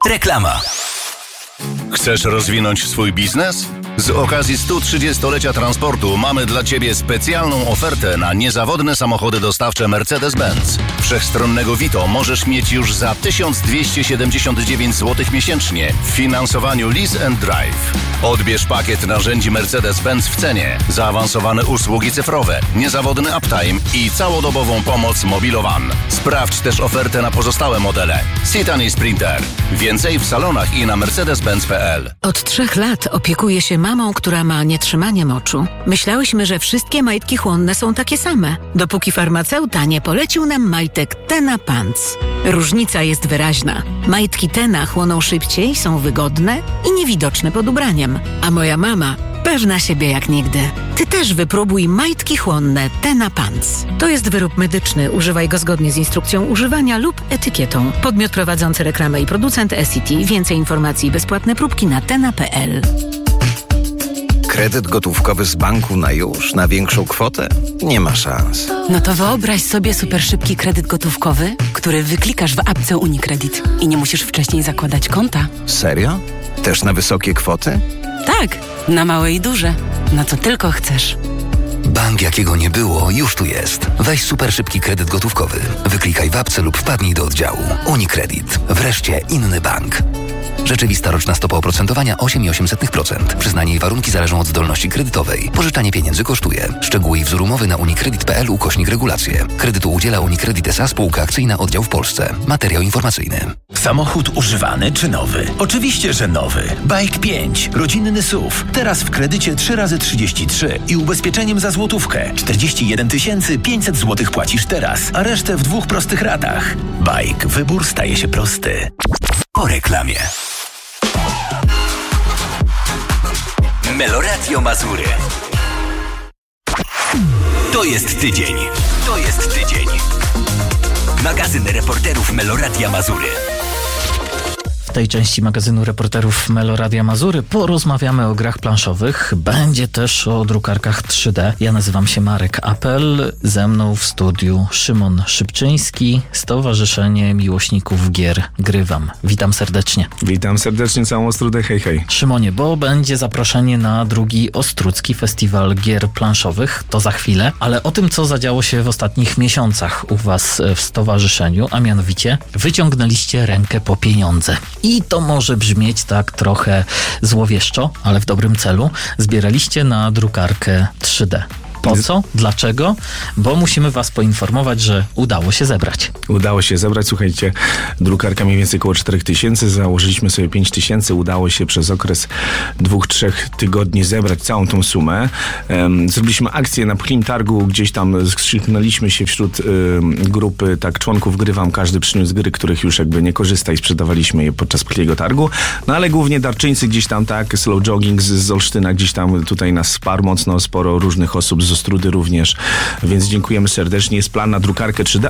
Reklama. Chcesz rozwinąć swój biznes? Z okazji 130-lecia transportu mamy dla Ciebie specjalną ofertę na niezawodne samochody dostawcze Mercedes-Benz. Wszechstronnego Vito możesz mieć już za 1279 zł miesięcznie w finansowaniu Lease and Drive. Odbierz pakiet narzędzi Mercedes-Benz w cenie, zaawansowane usługi cyfrowe, niezawodny uptime i całodobową pomoc Mobilowan. Sprawdź też ofertę na pozostałe modele. Citan i Sprinter. Więcej w salonach i na mercedes-benz.pl. Od 3 lat opiekuję się mamą, która ma nietrzymanie moczu. Myślałyśmy, że wszystkie majtki chłonne są takie same, dopóki farmaceuta nie polecił nam majtek Tena Pants. Różnica jest wyraźna. Majtki Tena chłoną szybciej, są wygodne i niewidoczne pod ubraniem. A moja mama pewna siebie jak nigdy. Ty też wypróbuj majtki chłonne Tena Pants. To jest wyrób medyczny. Używaj go zgodnie z instrukcją używania lub etykietą. Podmiot prowadzący reklamę i producent Essity. Więcej informacji i bezpłatne próbki na tena.pl. Kredyt gotówkowy z banku na już, na większą kwotę? Nie ma szans. No to wyobraź sobie super szybki kredyt gotówkowy, który wyklikasz w apce UniCredit i nie musisz wcześniej zakładać konta. Serio? Też na wysokie kwoty? Tak, na małe i duże. Na co tylko chcesz. Bank jakiego nie było, już tu jest. Weź super szybki kredyt gotówkowy. Wyklikaj w apce lub wpadnij do oddziału. UniCredit. Wreszcie inny bank. Rzeczywista roczna stopa oprocentowania 8,8%. Przyznanie i warunki zależą od zdolności kredytowej. Pożyczanie pieniędzy kosztuje. Szczegóły i wzór umowy na unicredit.pl/regulacje. Kredytu udziela UniCredit S.A. Spółka akcyjna, oddział w Polsce. Materiał informacyjny. Samochód używany czy nowy? Oczywiście, że nowy. Bike 5. Rodzinny SUV. Teraz w kredycie 3x33 i ubezpieczeniem za złotówkę. 41 500 zł płacisz teraz, a resztę w 2 prostych ratach. Bike. Wybór staje się prosty. Po reklamie. Meloradio Mazury. To jest tydzień. To jest tydzień. Magazyn reporterów Meloradia Mazury. W tej części magazynu reporterów Meloradia Mazury porozmawiamy o grach planszowych. Będzie też o drukarkach 3D. Ja nazywam się Marek Apel. Ze mną w studiu Szymon Szybczyński, Stowarzyszenie Miłośników Gier Grywam. Witam serdecznie. Witam serdecznie całą Ostrudę. Hej, hej. Szymonie, bo będzie zaproszenie na drugi Ostrucki Festiwal Gier Planszowych. To za chwilę. Ale o tym, co zadziało się w ostatnich miesiącach u was w stowarzyszeniu, a mianowicie wyciągnęliście rękę po pieniądze. I to może brzmieć tak trochę złowieszczo, ale w dobrym celu. Zbieraliście na drukarkę 3D. Po co? Dlaczego? Bo musimy was poinformować, że udało się zebrać. Udało się zebrać, słuchajcie, drukarka mniej więcej około 4000, założyliśmy sobie 5000, udało się przez okres 2-3 tygodni zebrać całą tą sumę. Zrobiliśmy akcję na pchlim targu, gdzieś tam skrzyknęliśmy się wśród grupy, tak, członków Grywam, każdy przyniósł gry, których już jakby nie korzysta i sprzedawaliśmy je podczas pchliego targu. No ale głównie darczyńcy gdzieś tam, tak, Slow Jogging z Olsztyna gdzieś tam tutaj nas wsparł mocno, sporo różnych osób z Ostrudy również, więc dziękujemy serdecznie. Jest plan na drukarkę 3D,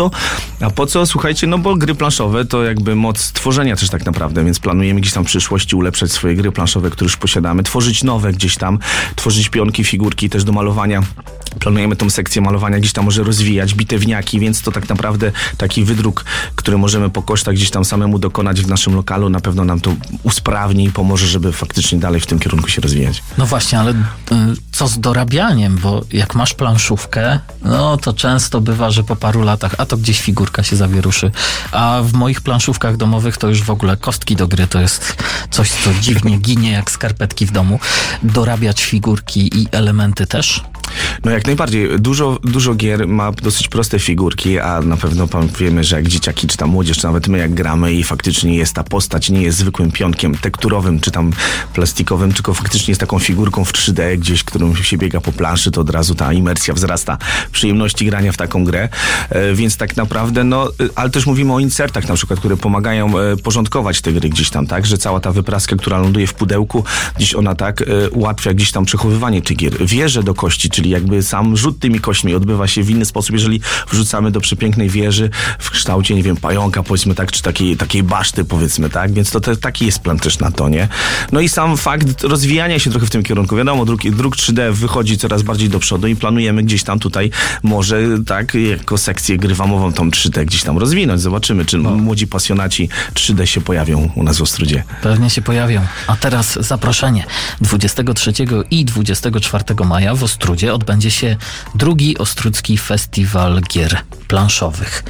a po co? Słuchajcie, no bo gry planszowe to jakby moc tworzenia też tak naprawdę, więc planujemy gdzieś tam w przyszłości ulepszać swoje gry planszowe, które już posiadamy, tworzyć nowe gdzieś tam, tworzyć pionki, figurki też do malowania. Planujemy tą sekcję malowania gdzieś tam może rozwijać, bitewniaki, więc to tak naprawdę taki wydruk, który możemy po kosztach gdzieś tam samemu dokonać w naszym lokalu, na pewno nam to usprawni i pomoże, żeby faktycznie dalej w tym kierunku się rozwijać. No właśnie, ale co z dorabianiem, bo jak masz planszówkę, no to często bywa, że po paru latach, a to gdzieś figurka się zawieruszy, a w moich planszówkach domowych to już w ogóle kostki do gry to jest coś, co dziwnie ginie jak skarpetki w domu. Dorabiać figurki i elementy też? No jak najbardziej. Dużo gier ma dosyć proste figurki, a na pewno wiemy, że jak dzieciaki, czy tam młodzież, czy nawet my jak gramy i faktycznie jest ta postać, nie jest zwykłym pionkiem tekturowym, czy tam plastikowym, tylko faktycznie jest taką figurką w 3D gdzieś, którą się biega po planszy, to od razu ta imersja wzrasta, przyjemności grania w taką grę, więc tak naprawdę, no, ale też mówimy o insertach na przykład, które pomagają porządkować te gry gdzieś tam, tak, że cała ta wypraska, która ląduje w pudełku, gdzieś ona tak ułatwia gdzieś tam przechowywanie tych gier. Wieże do kości, czyli jakby sam rzut tymi kośćmi odbywa się w inny sposób, jeżeli wrzucamy do przepięknej wieży w kształcie, nie wiem, pająka, powiedzmy tak, czy takiej baszty, powiedzmy tak, więc to taki jest plan też na to, nie? No i sam fakt rozwijania się trochę w tym kierunku. Wiadomo, druk 3D wychodzi coraz bardziej do przodu i planujemy gdzieś tam tutaj może tak jako sekcję grywamową tą 3D gdzieś tam rozwinąć. Zobaczymy, czy młodzi pasjonaci 3D się pojawią u nas w Ostródzie. Pewnie się pojawią. A teraz zaproszenie. 23 i 24 maja w Ostródzie odbędzie się drugi Ostródzki Festiwal Gier Planszowych.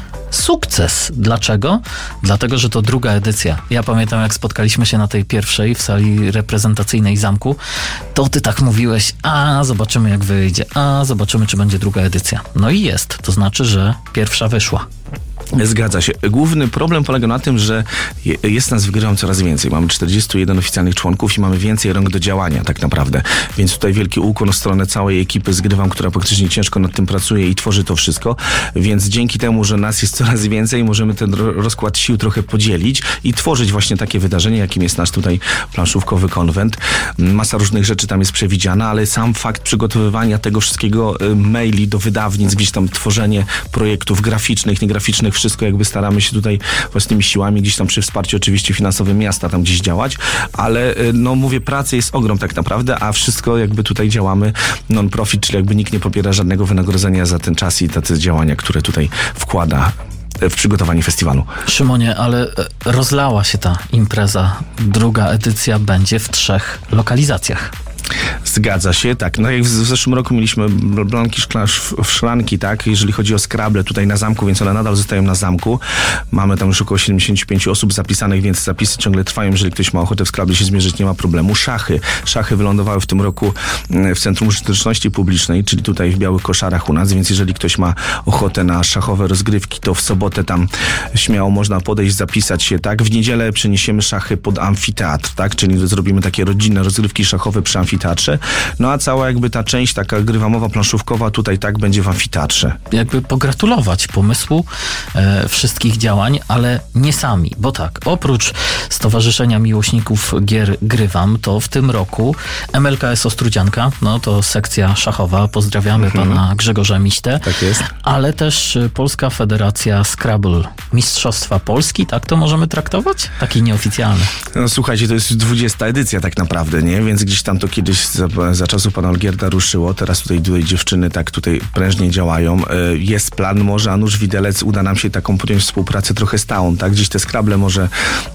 Sukces. Dlaczego? Dlatego, że to druga edycja. Ja pamiętam, jak spotkaliśmy się na tej pierwszej w sali reprezentacyjnej zamku, to ty tak mówiłeś, zobaczymy jak wyjdzie, zobaczymy, czy będzie druga edycja. No i jest. To znaczy, że pierwsza wyszła. Zgadza się. Główny problem polega na tym, że jest nas w Grywam coraz więcej. Mamy 41 oficjalnych członków i mamy więcej rąk do działania tak naprawdę. Więc tutaj wielki ukłon w stronę całej ekipy z Grywam, która praktycznie ciężko nad tym pracuje i tworzy to wszystko. Więc dzięki temu, że nas jest coraz więcej, możemy ten rozkład sił trochę podzielić i tworzyć właśnie takie wydarzenie, jakim jest nasz tutaj planszówkowy konwent. Masa różnych rzeczy tam jest przewidziana, ale sam fakt przygotowywania tego wszystkiego, maili do wydawnictw, gdzieś tam tworzenie projektów graficznych, niegraficznych, wszystko jakby staramy się tutaj własnymi siłami, gdzieś tam przy wsparciu oczywiście finansowym miasta tam gdzieś działać, ale no mówię, pracy jest ogrom tak naprawdę, a wszystko jakby tutaj działamy non-profit, czyli jakby nikt nie pobiera żadnego wynagrodzenia za ten czas i te działania, które tutaj wkłada w przygotowanie festiwalu. Szymonie, ale rozlała się ta impreza. Druga edycja będzie w 3 lokalizacjach. Zgadza się, tak. No jak w zeszłym roku mieliśmy blanki szklanki, tak, jeżeli chodzi o Scrabble tutaj na zamku, więc one nadal zostają na zamku. Mamy tam już około 75 osób zapisanych, więc zapisy ciągle trwają. Jeżeli ktoś ma ochotę w Scrabble się zmierzyć, nie ma problemu. Szachy wylądowały w tym roku w Centrum Użyteczności Publicznej, czyli tutaj w Białych Koszarach u nas, więc jeżeli ktoś ma ochotę na szachowe rozgrywki, to w sobotę tam śmiało można podejść, zapisać się, tak. W niedzielę przeniesiemy szachy pod amfiteatr, tak, czyli zrobimy takie rodzinne rozgrywki szachowe przy amfiteatrze. No a cała jakby ta część taka grywamowa, planszówkowa tutaj tak będzie w amfiteatrze. Jakby pogratulować pomysłu wszystkich działań, ale nie sami, bo tak, oprócz Stowarzyszenia Miłośników Gier Grywam, to w tym roku MLKS Ostrudzianka, no to sekcja szachowa, pozdrawiamy pana Grzegorza Miśtę, tak jest. Ale też Polska Federacja Scrabble, Mistrzostwa Polski, tak to możemy traktować? Taki nieoficjalny. No słuchajcie, to jest 20. edycja tak naprawdę, nie? Więc gdzieś tam to kiedyś za czasów pana Olgierda ruszyło, teraz tutaj dziewczyny tak tutaj prężnie działają. Jest plan, może a nuż widelec, uda nam się taką podjąć współpracę trochę stałą, tak? Gdzieś te Scrabble może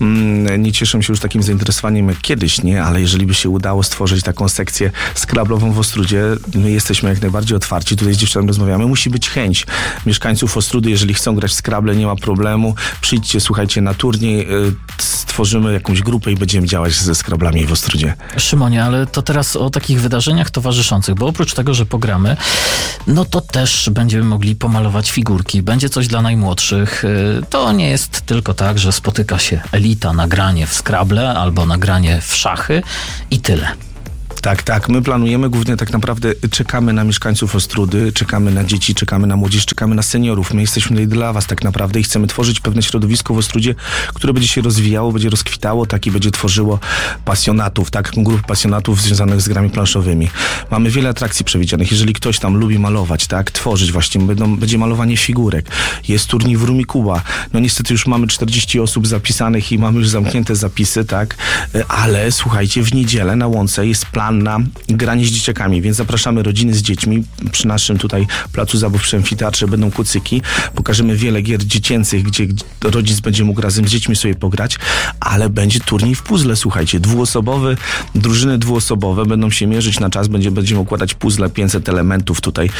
nie cieszą się już takim zainteresowaniem jak kiedyś, nie? Ale jeżeli by się udało stworzyć taką sekcję Scrabble'ową w Ostródzie, my jesteśmy jak najbardziej otwarci, tutaj z dziewczynami rozmawiamy, musi być chęć mieszkańców Ostródy, jeżeli chcą grać w Scrabble, nie ma problemu, przyjdźcie, słuchajcie, na turniej, stworzymy jakąś grupę i będziemy działać ze Scrabblami w Ostródzie. Szymonie, ale to teraz o takich wydarzeniach towarzyszących, bo oprócz tego, że pogramy, no to też będziemy mogli pomalować figurki, będzie coś dla najmłodszych. To nie jest tylko tak, że spotyka się elita na granie w Scrabble albo na granie w szachy i tyle. Tak, my planujemy, głównie tak naprawdę czekamy na mieszkańców Ostródy, czekamy na dzieci, czekamy na młodzież, czekamy na seniorów. My jesteśmy tutaj dla was tak naprawdę i chcemy tworzyć pewne środowisko w Ostródzie, które będzie się rozwijało, będzie rozkwitało, tak i będzie tworzyło pasjonatów, tak, grup pasjonatów związanych z grami planszowymi. Mamy wiele atrakcji przewidzianych. Jeżeli ktoś tam lubi malować, tak, tworzyć właśnie, będzie malowanie figurek, jest turniej w Rumikuba. No niestety już mamy 40 osób zapisanych i mamy już zamknięte zapisy, tak, ale słuchajcie, w niedzielę na Łące jest plan na granie z dzieciakami, więc zapraszamy rodziny z dziećmi. Przy naszym tutaj placu zabaw przy amfiteatrze będą kucyki. Pokażemy wiele gier dziecięcych, gdzie rodzic będzie mógł razem z dziećmi sobie pograć, ale będzie turniej w puzzle, słuchajcie, drużyny dwuosobowe będą się mierzyć na czas, będziemy układać puzzle, 500 elementów tutaj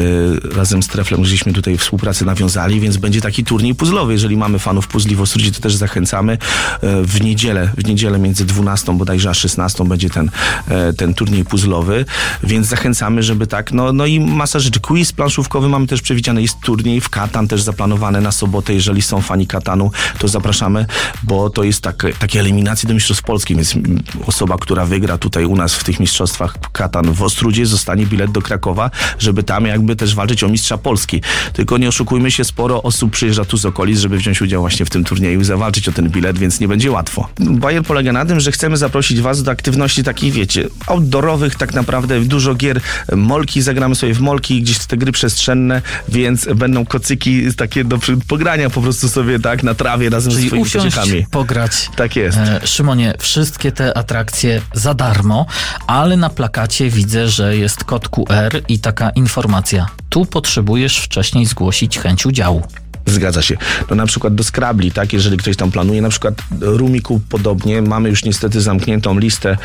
razem z Treflem, żeśmy tutaj współpracę nawiązali, więc będzie taki turniej puzzlowy. Jeżeli mamy fanów puzli w Ostródzie, to też zachęcamy. W niedzielę między 12 bodajże a 16 będzie ten turniej puzzlowy, więc zachęcamy, żeby tak, no i masa rzeczy. Quiz planszówkowy mamy też przewidziany, jest turniej w Katan też zaplanowany na sobotę, jeżeli są fani Katanu, to zapraszamy, bo to jest takie eliminacje do Mistrzostw Polski, więc osoba, która wygra tutaj u nas w tych mistrzostwach Katan w Ostródzie, zostanie bilet do Krakowa, żeby tam jakby też walczyć o mistrza Polski. Tylko nie oszukujmy się, sporo osób przyjeżdża tu z okolic, żeby wziąć udział właśnie w tym turnieju i zawalczyć o ten bilet, więc nie będzie łatwo. Bajer polega na tym, że chcemy zaprosić was do aktywności takiej, wiecie, outdoorowych tak naprawdę, dużo gier, molki, zagramy sobie w molki, gdzieś te gry przestrzenne, więc będą kocyki takie do pogrania po prostu sobie tak na trawie razem ze swoimi dzieciakami. Pograć. Tak jest. Szymonie, wszystkie te atrakcje za darmo, ale na plakacie widzę, że jest kod QR i taka informacja. Tu potrzebujesz wcześniej zgłosić chęć udziału. Zgadza się. No na przykład do Scrabli, tak, jeżeli ktoś tam planuje, na przykład Rumiku podobnie, mamy już niestety zamkniętą listę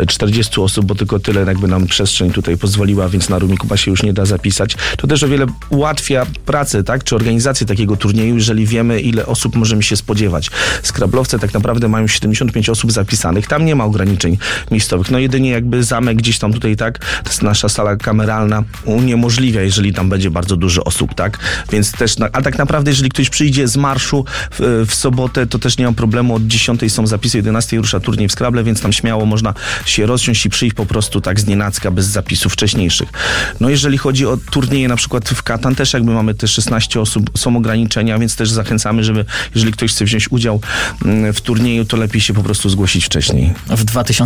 40 osób, bo tylko tyle jakby nam przestrzeń tutaj pozwoliła, więc na Rumikuba się już nie da zapisać. To też o wiele ułatwia pracę, tak, czy organizację takiego turnieju, jeżeli wiemy, ile osób możemy się spodziewać. Scrablowce tak naprawdę mają 75 osób zapisanych, tam nie ma ograniczeń miejscowych. No jedynie jakby zamek gdzieś tam tutaj, tak, to jest nasza sala kameralna, uniemożliwia, jeżeli tam będzie bardzo dużo osób, tak, więc też, a tak naprawdę jeżeli ktoś przyjdzie z marszu w sobotę, to też nie mam problemu. Od 10 są zapisy, 11 rusza turniej w Scrabble, więc tam śmiało można się rozsiąść i przyjść po prostu tak z nienacka, bez zapisów wcześniejszych. No jeżeli chodzi o turnieje na przykład w Katan, też jakby mamy te 16 osób, są ograniczenia, więc też zachęcamy, żeby jeżeli ktoś chce wziąć udział w turnieju, to lepiej się po prostu zgłosić wcześniej. W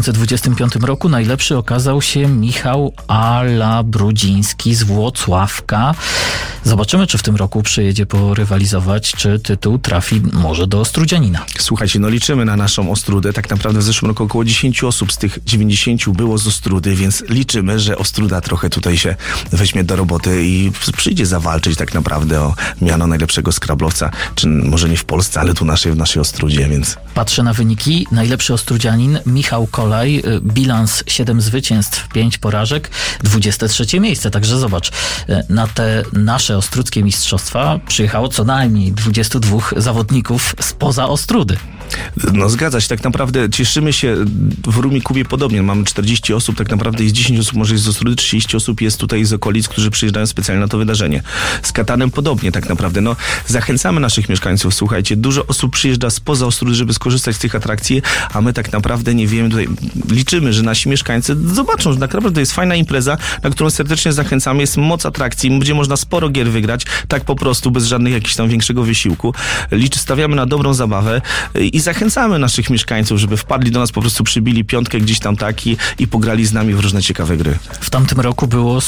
2025 roku najlepszy okazał się Michał Alabrudziński z Włocławka. Zobaczymy, czy w tym roku przyjedzie porywalizować, czy tytuł trafi może do Ostrudzianina. Słuchajcie, no liczymy na naszą Ostrudę. Tak naprawdę w zeszłym roku około 10 osób z tych 90 było z Ostrudy, więc liczymy, że Ostruda trochę tutaj się weźmie do roboty i przyjdzie zawalczyć tak naprawdę o miano najlepszego skrablowca, czy może nie w Polsce, ale tu w naszej Ostrudzie, więc... Patrzę na wyniki. Najlepszy Ostrudzianin Michał Kolaj, bilans 7 zwycięstw, 5 porażek, 23 miejsce, także zobacz, na te nasze ostrudzkie mistrzostwa przyjechało co najmniej 22 zawodników spoza Ostrudy. No zgadza się, tak naprawdę cieszymy się w Rumikubie podobnie, mamy 40 osób, tak naprawdę jest 10 osób może jest z Ostrudy, 30 osób jest tutaj z okolic, którzy przyjeżdżają specjalnie na to wydarzenie. Z Katanem podobnie tak naprawdę, no zachęcamy naszych mieszkańców, słuchajcie, dużo osób przyjeżdża spoza Ostrudy, żeby skorzystać z tych atrakcji, a my tak naprawdę nie wiemy, tutaj liczymy, że nasi mieszkańcy zobaczą, że naprawdę to jest fajna impreza, na którą serdecznie zachęcamy, jest moc atrakcji, będzie można sporo gier wygrać, tak po prostu, bez żadnych jakichś tam większego wysiłku. Stawiamy na dobrą zabawę i zachęcamy naszych mieszkańców, żeby wpadli do nas, po prostu przybili piątkę gdzieś tam taki i pograli z nami w różne ciekawe gry. W tamtym roku było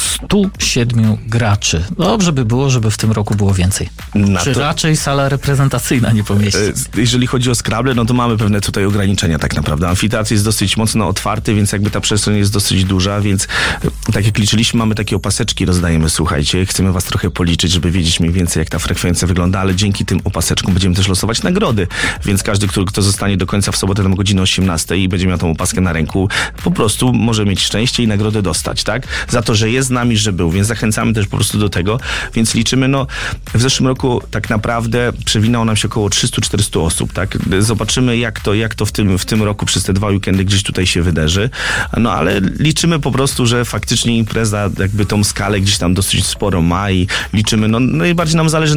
107 graczy. Dobrze by było, żeby w tym roku było więcej. Czy raczej sala reprezentacyjna nie pomieści? Jeżeli chodzi o Scrabble, no to mamy pewne tutaj ograniczenia tak naprawdę. Amfiteatr jest dosyć mocno otwarty, więc jakby ta przestrzeń jest dosyć duża, więc tak jak liczyliśmy, mamy takie opaseczki, rozdajemy, słuchajcie. Chcemy was trochę policzyć, żeby wiedzieć mniej więcej, jak ta frekwencja wygląda, ale dzięki tym opaseczkom będziemy też losować nagrody, więc każdy, kto zostanie do końca w sobotę tam godziny 18 i będzie miał tą opaskę na ręku, po prostu może mieć szczęście i nagrodę dostać, tak? Za to, że jest z nami, że był, więc zachęcamy też po prostu do tego, więc liczymy, no w zeszłym roku tak naprawdę przewinęło nam się około 300-400 osób, tak? Zobaczymy, jak to w tym roku przez te 2 weekendy gdzieś tutaj się wydarzy, no ale liczymy po prostu, że faktycznie impreza jakby tą skalę gdzieś tam dosyć sporo ma i liczymy, no najbardziej nam zależy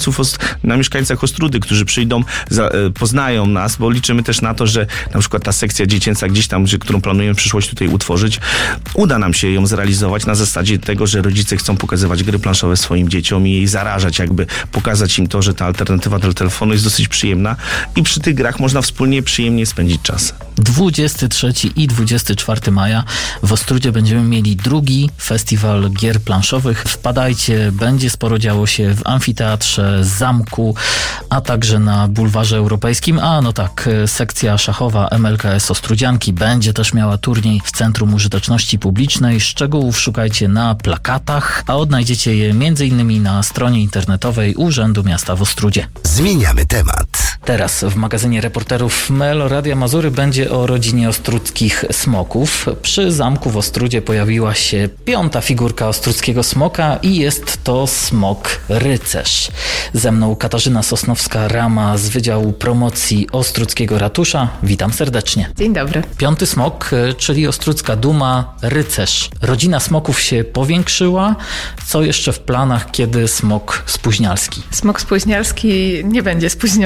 na mieszkańcach Ostrudy, którzy przyjdą, poznają nas, bo liczymy też na to, że na przykład ta sekcja dziecięca gdzieś tam, którą planujemy w przyszłości tutaj utworzyć, uda nam się ją zrealizować na zasadzie tego, że rodzice chcą pokazywać gry planszowe swoim dzieciom i jej zarażać, jakby pokazać im to, że ta alternatywa do telefonu jest dosyć przyjemna i przy tych grach można wspólnie przyjemnie spędzić czas. 23 i 24 maja w Ostrudzie będziemy mieli drugi festiwal gier planszowych. Wpadajcie, będzie sporo działo się w amfiteatrze, zamku, a także na bulwarze europejskim. A no tak, sekcja szachowa MLKS Ostrudzianki będzie też miała turniej w Centrum Użyteczności Publicznej. Szczegółów szukajcie na plakatach, a odnajdziecie je m.in. na stronie internetowej Urzędu Miasta w Ostrudzie. Zmieniamy temat. Teraz w magazynie reporterów Meloradia Mazury będzie o rodzinie ostrudzkich smoków. Przy zamku w Ostrudzie pojawiła się 5. figurka ostrudzkiego smoka i jest to smok rycerz. Ze mną Katarzyna Sosnowska-Rama z Wydziału Promocji Ostrudzkiego Ratusza. Witam serdecznie. Dzień dobry. 5. smok, czyli ostrudzka duma, rycerz. Rodzina smoków się powiększyła. Co jeszcze w planach, kiedy smok spóźnialski? Smok spóźnialski nie będzie spóźniony, jeżeli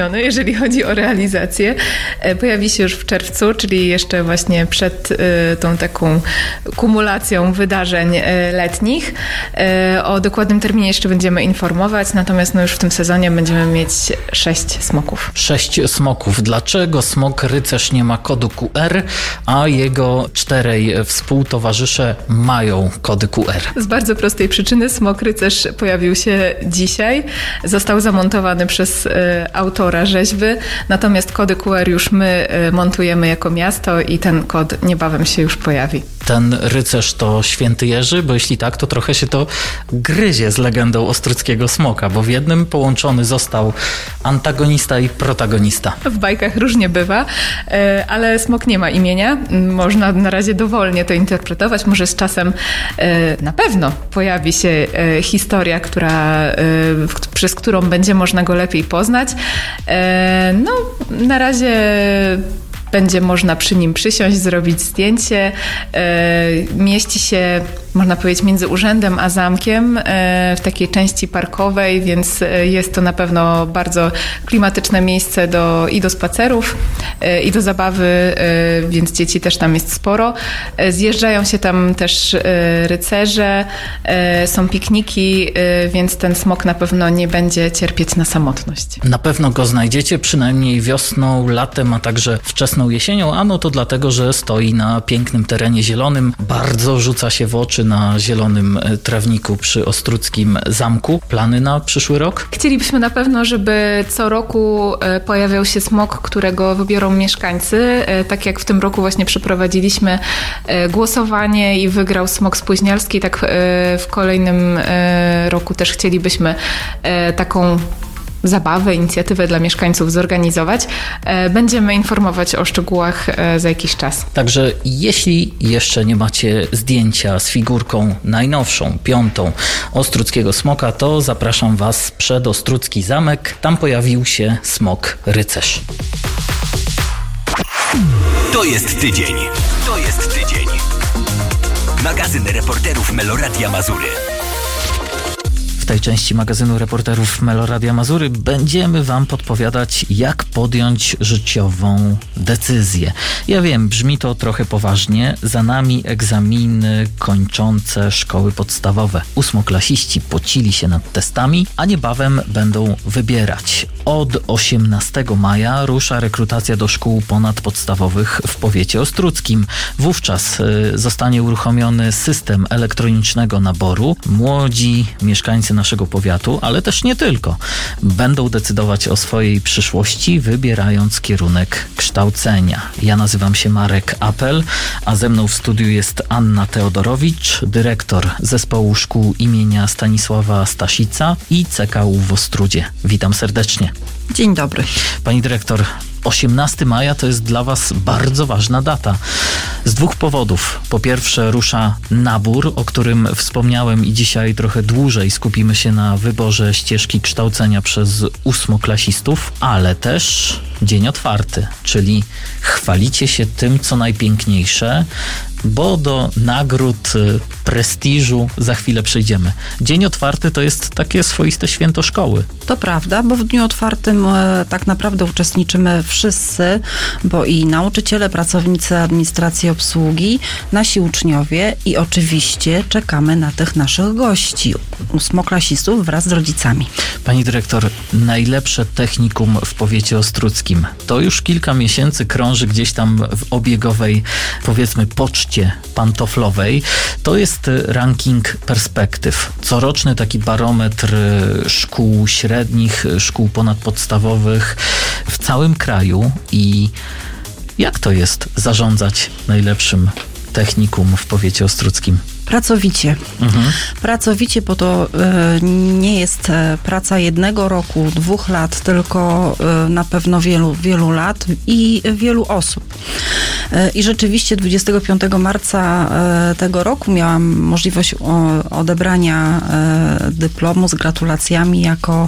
jeżeli chodzi o realizację. Pojawi się już w czerwcu, czyli jeszcze właśnie przed tą taką kumulacją wydarzeń letnich. O dokładnym terminie jeszcze będziemy informować, natomiast już w tym sezonie będziemy mieć 6 smoków. 6 smoków. Dlaczego smok rycerz nie ma kodu QR, a jego 4 współtowarzysze mają kody QR? Z bardzo prostej przyczyny. Smok rycerz pojawił się dzisiaj. Został zamontowany przez autora rzeźby, natomiast kody QR już my montujemy jako miasto i ten kod niebawem się już pojawi. Ten rycerz to święty Jerzy? Bo jeśli tak, to trochę się to gryzie z legendą ostródzkiego smoka, bo w jednym połączony został antagonista i protagonista. W bajkach różnie bywa, ale smok nie ma imienia. Można na razie dowolnie to interpretować. Może z czasem na pewno pojawi się historia, przez którą będzie można go lepiej poznać. Na razie będzie można przy nim przysiąść, zrobić zdjęcie. Mieści się, można powiedzieć, między urzędem a zamkiem w takiej części parkowej, więc jest to na pewno bardzo klimatyczne miejsce i do spacerów, i do zabawy, więc dzieci też tam jest sporo. Zjeżdżają się tam też rycerze, są pikniki, więc ten smok na pewno nie będzie cierpieć na samotność. Na pewno go znajdziecie, przynajmniej wiosną, latem, a także wczesną jesienią, a no to dlatego, że stoi na pięknym terenie zielonym. Bardzo rzuca się w oczy na zielonym trawniku przy Ostródzkim Zamku. Plany na przyszły rok? Chcielibyśmy na pewno, żeby co roku pojawiał się smok, którego wybiorą mieszkańcy. Tak jak w tym roku właśnie przeprowadziliśmy głosowanie i wygrał smok spóźnialski, tak w kolejnym roku też chcielibyśmy taką zabawę, inicjatywę dla mieszkańców zorganizować. Będziemy informować o szczegółach za jakiś czas. Także jeśli jeszcze nie macie zdjęcia z figurką najnowszą, 5. Ostródzkiego smoka, to zapraszam Was przed Ostródzki Zamek. Tam pojawił się smok rycerz. To jest tydzień. To jest tydzień. Magazyn reporterów Meloradia Mazury. W tej części magazynu reporterów Meloradia Mazury będziemy Wam podpowiadać, jak podjąć życiową decyzję. Ja wiem, brzmi to trochę poważnie. Za nami egzaminy kończące szkoły podstawowe. 8-klasiści pocili się nad testami, a niebawem będą wybierać. Od 18 maja rusza rekrutacja do szkół ponadpodstawowych w powiecie ostródzkim. Wówczas zostanie uruchomiony system elektronicznego naboru. Młodzi mieszkańcy naszego powiatu, ale też nie tylko, będą decydować o swojej przyszłości, wybierając kierunek kształcenia. Ja nazywam się Marek Apel, a ze mną w studiu jest Anna Teodorowicz, dyrektor Zespołu Szkół imienia Stanisława Stasica i CKU w Ostródzie. Witam serdecznie. Dzień dobry. Pani dyrektor, 18 maja to jest dla Was bardzo ważna data. Z 2 powodów. Po pierwsze rusza nabór, o którym wspomniałem i dzisiaj trochę dłużej skupimy się na wyborze ścieżki kształcenia przez 8-klasistów, ale też dzień otwarty, czyli chwalicie się tym, co najpiękniejsze, bo do nagród, prestiżu za chwilę przejdziemy. Dzień otwarty to jest takie swoiste święto szkoły. To prawda, bo w dniu otwartym tak naprawdę uczestniczymy wszyscy, bo i nauczyciele, pracownicy administracji, obsługi, nasi uczniowie i oczywiście czekamy na tych naszych gości, 8-klasistów wraz z rodzicami. Pani dyrektor, najlepsze technikum w powiecie ostródzkim. To już kilka miesięcy krąży gdzieś tam w obiegowej, powiedzmy, poczcie pantoflowej. To jest ranking perspektyw. Coroczny taki barometr szkół średnich, szkół ponadpodstawowych w całym kraju. I jak to jest zarządzać najlepszym technikum w powiecie ostródzkim? Pracowicie. Pracowicie, bo to nie jest praca 1 roku, 2 lat, tylko na pewno wielu lat i wielu osób. I rzeczywiście 25 marca tego roku miałam możliwość odebrania dyplomu z gratulacjami jako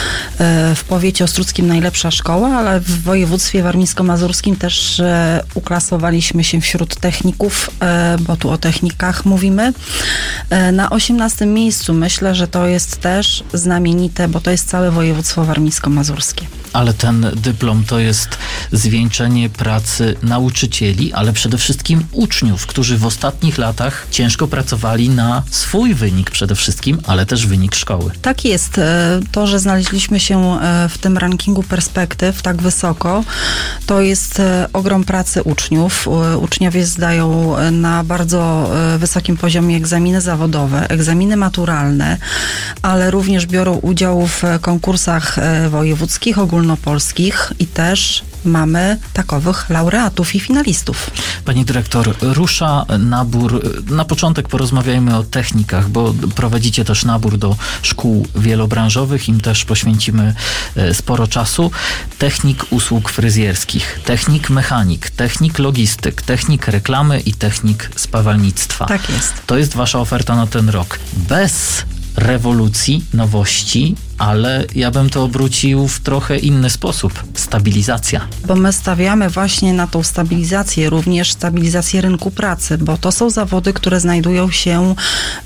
w powiecie ostródzkim najlepsza szkoła, ale w województwie warmińsko-mazurskim też uklasowaliśmy się wśród techników, bo tu o technikach mówimy. Na 18 miejscu myślę, że to jest też znamienite, bo to jest całe województwo warmińsko-mazurskie. Ale ten dyplom to jest zwieńczenie pracy nauczycieli, ale przede wszystkim uczniów, którzy w ostatnich latach ciężko pracowali na swój wynik przede wszystkim, ale też wynik szkoły. Tak jest. To, że znaleźliśmy się w tym rankingu perspektyw tak wysoko, to jest ogrom pracy uczniów. Uczniowie zdają na bardzo wysokim poziomie egzaminy zawodowe, egzaminy maturalne, ale również biorą udział w konkursach wojewódzkich, ogólnopolskich i też mamy takowych laureatów i finalistów. Pani dyrektor, rusza nabór. Na początek porozmawiajmy o technikach, bo prowadzicie też nabór do szkół wielobranżowych. Im też poświęcimy sporo czasu. Technik usług fryzjerskich, technik mechanik, technik logistyk, technik reklamy i technik spawalnictwa. Tak jest. To jest wasza oferta na ten rok. Bez rewolucji, nowości, ale ja bym to obrócił w trochę inny sposób. Stabilizacja. Bo my stawiamy właśnie na tą stabilizację, również stabilizację rynku pracy, bo to są zawody, które znajdują się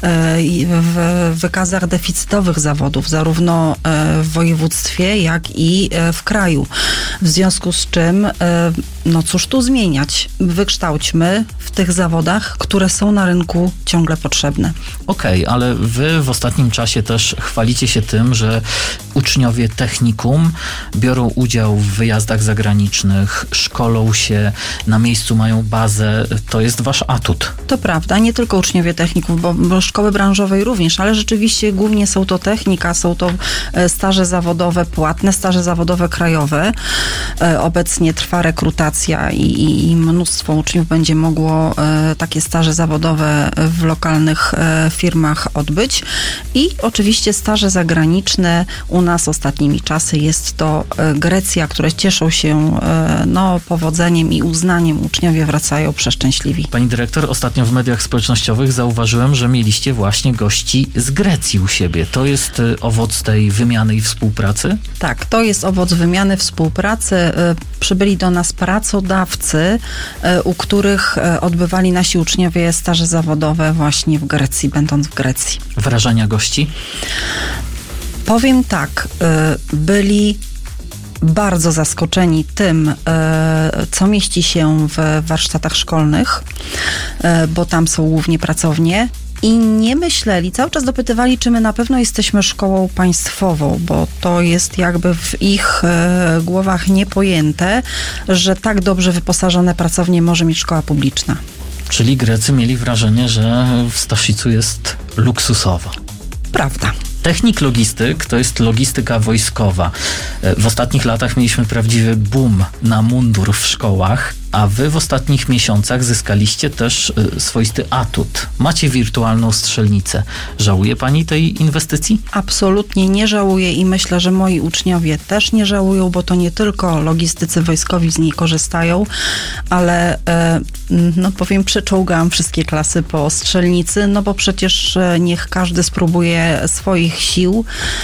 w wykazach deficytowych zawodów, zarówno w województwie, jak i w kraju. W związku z czym, no cóż tu zmieniać? Wykształćmy w tych zawodach, które są na rynku ciągle potrzebne. Okej, ale wy w ostatnim czasie też chwalicie się tym, że uczniowie technikum biorą udział w wyjazdach zagranicznych, szkolą się, na miejscu mają bazę. To jest wasz atut. To prawda, nie tylko uczniowie techników, bo szkoły branżowej również, ale rzeczywiście głównie są to technika, są to staże zawodowe, płatne staże zawodowe krajowe. Obecnie trwa rekrutacja i mnóstwo uczniów będzie mogło takie staże zawodowe w lokalnych firmach odbyć. I oczywiście staże zagraniczne. U nas ostatnimi czasy jest to Grecja, które cieszą się powodzeniem i uznaniem. Uczniowie wracają przeszczęśliwi. Pani dyrektor, ostatnio w mediach społecznościowych zauważyłem, że mieliście właśnie gości z Grecji u siebie. To jest owoc tej wymiany i współpracy? Tak, to jest owoc wymiany, współpracy. Przybyli do nas pracodawcy, u których odbywali nasi uczniowie staże zawodowe właśnie w Grecji, będąc w Grecji. Wrażenia gości? Powiem tak, byli bardzo zaskoczeni tym, co mieści się w warsztatach szkolnych, bo tam są głównie pracownie. I nie myśleli, cały czas dopytywali, czy my na pewno jesteśmy szkołą państwową, bo to jest jakby w ich głowach niepojęte, że tak dobrze wyposażone pracownie może mieć szkoła publiczna. Czyli Grecy mieli wrażenie, że w Staszicu jest luksusowo. Prawda. Technik logistyk to jest logistyka wojskowa. W ostatnich latach mieliśmy prawdziwy boom na mundur w szkołach, a wy w ostatnich miesiącach zyskaliście też swoisty atut. Macie wirtualną strzelnicę. Żałuje pani tej inwestycji? Absolutnie nie żałuję i myślę, że moi uczniowie też nie żałują, bo to nie tylko logistycy wojskowi z niej korzystają, ale przeczołgałam wszystkie klasy po strzelnicy, bo przecież niech każdy spróbuje swoich sił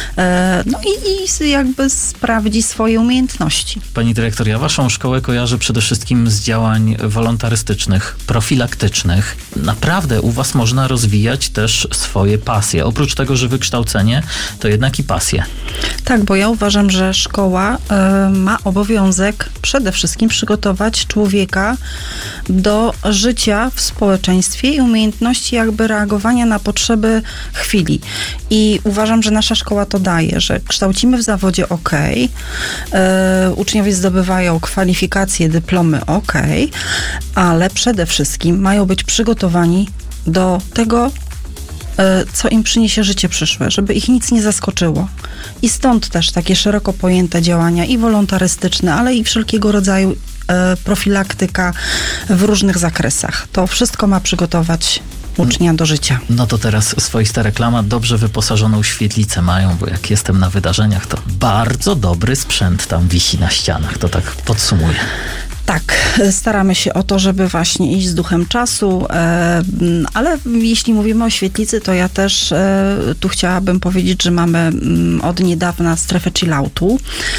i jakby sprawdzi swoje umiejętności. Pani dyrektor, ja waszą szkołę kojarzę przede wszystkim z działań wolontarystycznych, profilaktycznych. Naprawdę u was można rozwijać też swoje pasje. Oprócz tego, że wykształcenie, to jednak i pasje. Tak, bo ja uważam, że szkoła ma obowiązek przede wszystkim przygotować człowieka do życia w społeczeństwie i umiejętności jakby reagowania na potrzeby chwili. I uważam, że nasza szkoła to daje, że kształcimy w zawodzie uczniowie zdobywają kwalifikacje, dyplomy ale przede wszystkim mają być przygotowani do tego, co im przyniesie życie przyszłe, żeby ich nic nie zaskoczyło. I stąd też takie szeroko pojęte działania i wolontarystyczne, ale i wszelkiego rodzaju profilaktyka w różnych zakresach. To wszystko ma przygotować ucznia do życia. No to teraz swoista reklama. Dobrze wyposażoną świetlicę mają, bo jak jestem na wydarzeniach, to bardzo dobry sprzęt tam wisi na ścianach. To tak podsumuję. Tak, staramy się o to, żeby właśnie iść z duchem czasu, ale jeśli mówimy o świetlicy, to ja też tu chciałabym powiedzieć, że mamy od niedawna strefę chilloutu,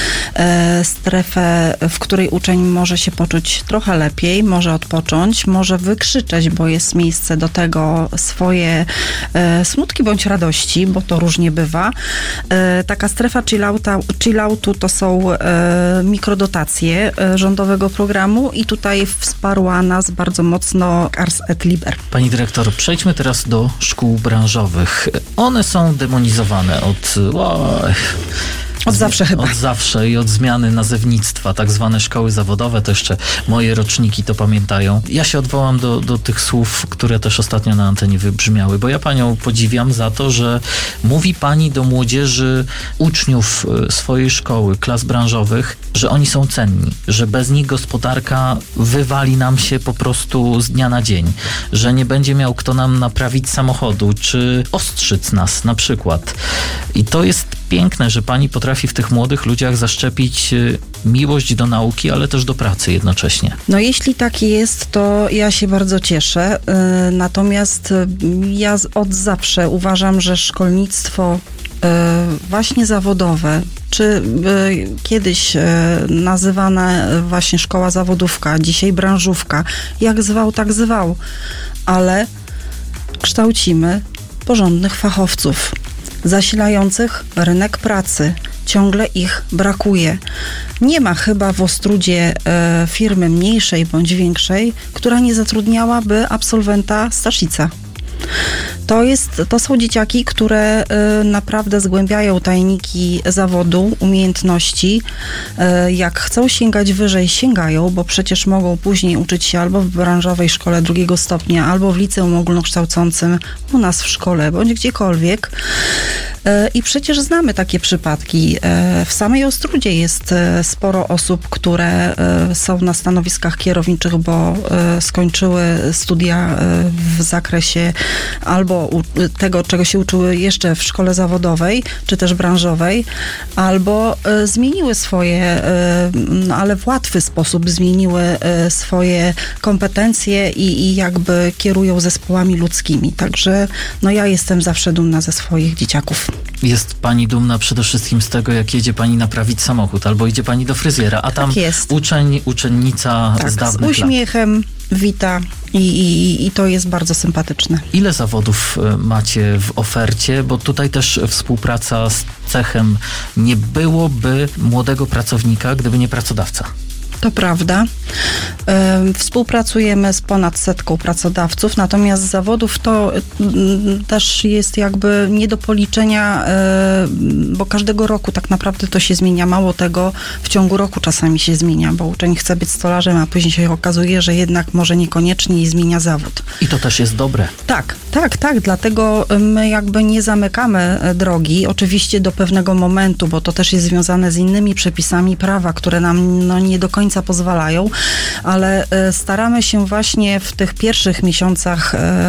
strefę, w której uczeń może się poczuć trochę lepiej, może odpocząć, może wykrzyczeć, bo jest miejsce do tego, swoje smutki bądź radości, bo to różnie bywa. Taka strefa chilloutu to są mikrodotacje rządowego programu i tutaj wsparła nas bardzo mocno Ars et Liber. Pani dyrektor, przejdźmy teraz do szkół branżowych. One są demonizowane od zawsze chyba. Od zawsze i od zmiany nazewnictwa, tak zwane szkoły zawodowe, to jeszcze moje roczniki to pamiętają. Ja się odwołam do tych słów, które też ostatnio na antenie wybrzmiały, bo ja panią podziwiam za to, że mówi pani do młodzieży, uczniów swojej szkoły, klas branżowych, że oni są cenni, że bez nich gospodarka wywali nam się po prostu z dnia na dzień, że nie będzie miał kto nam naprawić samochodu, czy ostrzyc nas na przykład. I to jest piękne, że pani potrafi w tych młodych ludziach zaszczepić miłość do nauki, ale też do pracy jednocześnie. No jeśli tak jest, to ja się bardzo cieszę. Natomiast ja od zawsze uważam, że szkolnictwo właśnie zawodowe, czy kiedyś nazywana właśnie szkoła zawodówka, dzisiaj branżówka, jak zwał, tak zwał, ale kształcimy porządnych fachowców, zasilających rynek pracy. Ciągle ich brakuje. Nie ma chyba w Ostródzie firmy mniejszej bądź większej, która nie zatrudniałaby absolwenta Staszica. To są dzieciaki, które naprawdę zgłębiają tajniki zawodu, umiejętności. Jak chcą sięgać wyżej, sięgają, bo przecież mogą później uczyć się albo w branżowej szkole drugiego stopnia, albo w liceum ogólnokształcącym, u nas w szkole, bądź gdziekolwiek. I przecież znamy takie przypadki. W samej Ostródzie jest sporo osób, które są na stanowiskach kierowniczych, bo skończyły studia w zakresie albo tego, czego się uczyły jeszcze w szkole zawodowej, czy też branżowej, albo zmieniły swoje, ale w łatwy sposób zmieniły swoje kompetencje i jakby kierują zespołami ludzkimi. Także no ja jestem zawsze dumna ze swoich dzieciaków. Jest pani dumna przede wszystkim z tego, jak jedzie pani naprawić samochód, albo idzie pani do fryzjera, a tam uczeń, uczennica z dawnych lat. Z uśmiechem wita i to jest bardzo sympatyczne. Ile zawodów macie w ofercie? Bo tutaj też współpraca z cechem. Nie byłoby młodego pracownika, gdyby nie pracodawca. To prawda. Współpracujemy z ponad 100 pracodawców, natomiast z zawodów to też jest jakby nie do policzenia, bo każdego roku tak naprawdę to się zmienia. Mało tego, w ciągu roku czasami się zmienia, bo uczeń chce być stolarzem, a później się okazuje, że jednak może niekoniecznie i zmienia zawód. I to też jest dobre. Tak. Dlatego my jakby nie zamykamy drogi, oczywiście do pewnego momentu, bo to też jest związane z innymi przepisami prawa, które nam nie do końca pozwalają, ale staramy się właśnie w tych pierwszych miesiącach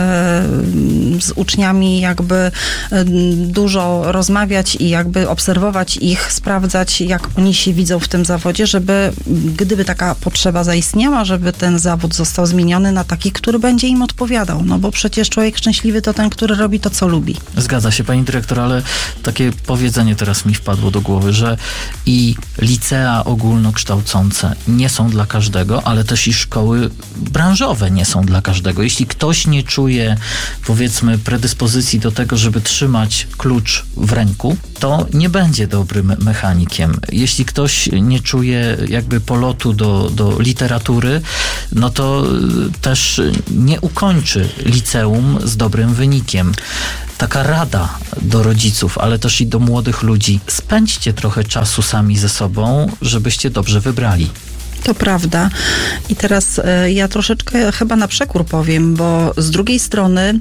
z uczniami jakby dużo rozmawiać i jakby obserwować ich, sprawdzać, jak oni się widzą w tym zawodzie, żeby gdyby taka potrzeba zaistniała, żeby ten zawód został zmieniony na taki, który będzie im odpowiadał. No bo przecież człowiek szczęśliwy to ten, który robi to, co lubi. Zgadza się, pani dyrektor, ale takie powiedzenie teraz mi wpadło do głowy, że i licea ogólnokształcące nie są dla każdego, ale też i szkoły branżowe nie są dla każdego. Jeśli ktoś nie czuje, powiedzmy, predyspozycji do tego, żeby trzymać klucz w ręku, to nie będzie dobrym mechanikiem. Jeśli ktoś nie czuje jakby polotu do literatury, no to też nie ukończy liceum z dobrym wynikiem. Taka rada do rodziców, ale też i do młodych ludzi. Spędźcie trochę czasu sami ze sobą, żebyście dobrze wybrali. To prawda. I teraz ja troszeczkę chyba na przekór powiem, bo z drugiej strony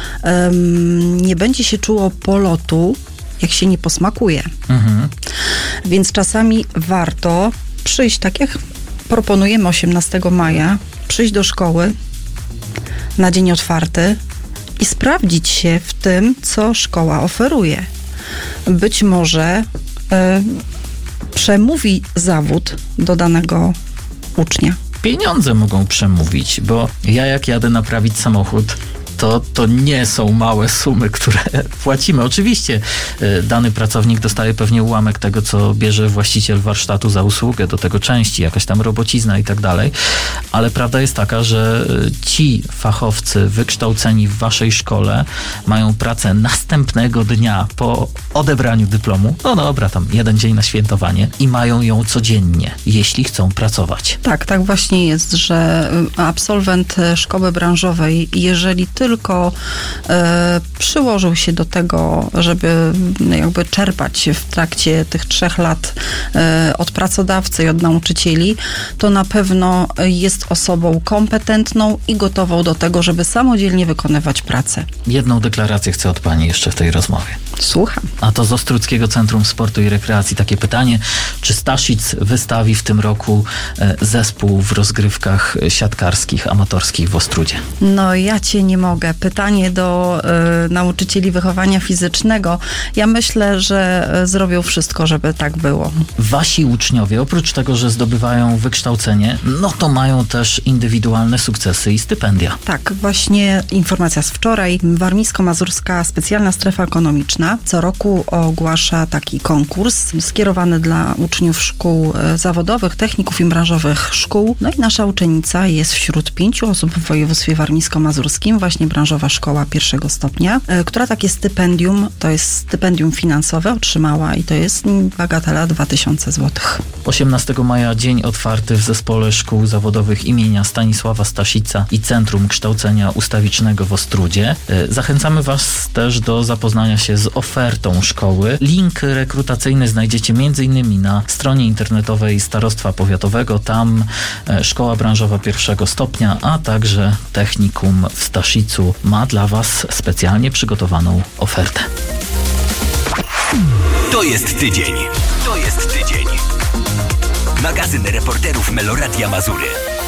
nie będzie się czuło polotu, jak się nie posmakuje. Mhm. Więc czasami warto przyjść, tak jak proponujemy 18 maja, przyjść do szkoły na dzień otwarty i sprawdzić się w tym, co szkoła oferuje. Być może przemówi zawód do danego ucznia. pieniądze mogą przemówić, bo ja jak jadę naprawić samochód, to nie są małe sumy, które płacimy. Oczywiście dany pracownik dostaje pewnie ułamek tego, co bierze właściciel warsztatu za usługę, do tego części, jakaś tam robocizna i tak dalej, ale prawda jest taka, że ci fachowcy wykształceni w waszej szkole mają pracę następnego dnia po odebraniu dyplomu, no dobra, tam jeden dzień na świętowanie i mają ją codziennie, jeśli chcą pracować. Tak właśnie jest, że absolwent szkoły branżowej, jeżeli tylko przyłożył się do tego, żeby jakby czerpać w trakcie tych 3 lat od pracodawcy i od nauczycieli, to na pewno jest osobą kompetentną i gotową do tego, żeby samodzielnie wykonywać pracę. Jedną deklarację chcę od pani jeszcze w tej rozmowie. Słucham. A to z Ostródzkiego Centrum Sportu i Rekreacji takie pytanie, czy Staszic wystawi w tym roku zespół w rozgrywkach siatkarskich, amatorskich w Ostródzie? No ja cię nie mogę. Pytanie do nauczycieli wychowania fizycznego. Ja myślę, że zrobią wszystko, żeby tak było. Wasi uczniowie, oprócz tego, że zdobywają wykształcenie, no to mają też indywidualne sukcesy i stypendia. Tak, właśnie informacja z wczoraj. Warmińsko-Mazurska Specjalna Strefa Ekonomiczna co roku ogłasza taki konkurs skierowany dla uczniów szkół zawodowych, techników i branżowych szkół. No i nasza uczennica jest wśród 5 osób w województwie warmińsko-mazurskim, właśnie branżowa szkoła 1. stopnia, która takie stypendium, to jest stypendium finansowe, otrzymała i to jest bagatela 2000 zł. 18 maja dzień otwarty w Zespole Szkół Zawodowych imienia Stanisława Staszica i Centrum Kształcenia Ustawicznego w Ostródzie. Zachęcamy Was też do zapoznania się z ofertą szkoły. Link rekrutacyjny znajdziecie m.in. na stronie internetowej Starostwa Powiatowego. Tam Szkoła Branżowa 1. stopnia, a także Technikum w Staszicu ma dla Was specjalnie przygotowaną ofertę. To jest tydzień. To jest tydzień. Magazyn reporterów Meloradia Mazury.